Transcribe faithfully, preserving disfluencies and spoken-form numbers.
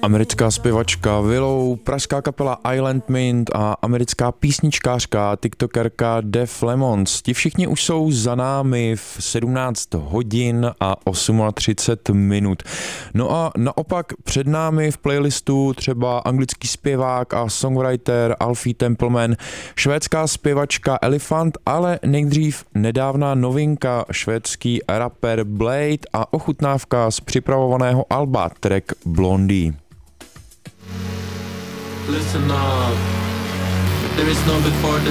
Americká zpěvačka Willow, pražská kapela Island Mint a americká písničkářka, tiktokerka Def Lemons. Ti všichni už jsou za námi v sedmnáct hodin a třicet osm minut. No a naopak před námi v playlistu třeba anglický zpěvák a songwriter Alfie Templeman, švédská zpěvačka Elephant, ale nejdřív nedávná novinka, švédský rapper Blade a ochutnávka z připravovaného alba track Blondie. Listen up, there is no before the